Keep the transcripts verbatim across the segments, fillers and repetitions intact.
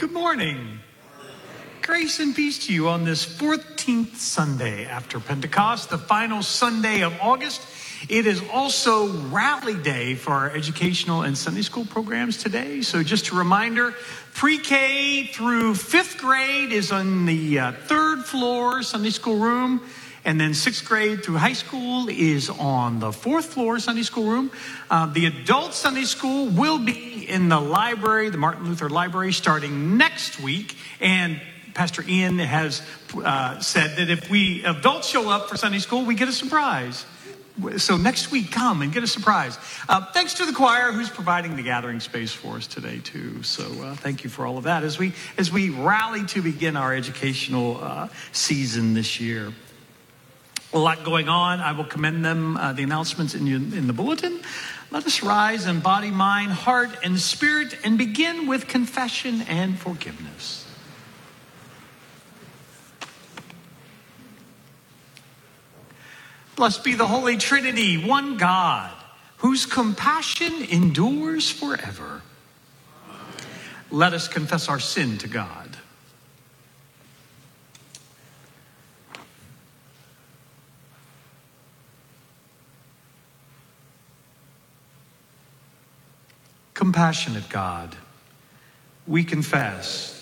Good morning. Grace and peace to you on this fourteenth Sunday after Pentecost, the final Sunday of August. It is also rally day for our educational and Sunday school programs today. So just a reminder, pre-K through fifth grade is on the uh, third floor Sunday school room. And then sixth grade through high school is on the fourth floor Sunday school room. Uh, the adult Sunday school will be in the library, the Martin Luther Library, starting next week. And Pastor Ian has uh, said that if we adults show up for Sunday school, we get a surprise. So next week, come and get a surprise. Uh, thanks to the choir who's providing the gathering space for us today, too. So uh, thank you for all of that as we as we rally to begin our educational uh, season this year. A lot going on. I will commend them, uh, the announcements in, you, in the bulletin. Let us rise in body, mind, heart, and spirit and begin with confession and forgiveness. Blessed be the Holy Trinity, one God, whose compassion endures forever. Let us confess our sin to God. Compassionate God, we confess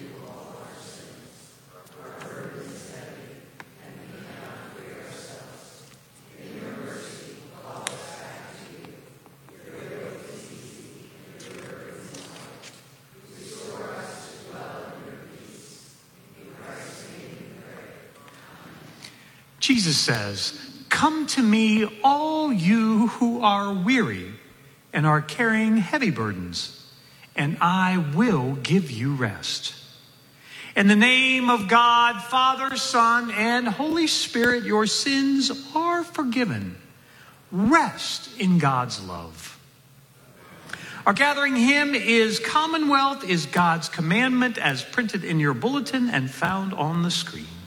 Jesus says, "Come to me, all you who are weary and are carrying heavy burdens, and I will give you rest." In the name of God, Father, Son, and Holy Spirit, your sins are forgiven. Rest in God's love. Our gathering hymn is "Commonwealth is God's Commandment," as printed in your bulletin and found on the screen.